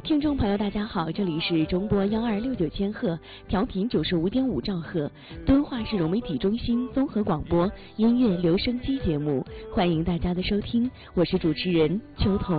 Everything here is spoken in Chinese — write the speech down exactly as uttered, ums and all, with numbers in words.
听众朋友，大家好，这里是中波幺二六九千赫，调频九十五点五兆赫，敦化市融媒体中心综合广播音乐留声机节目，欢迎大家的收听，我是主持人秋彤。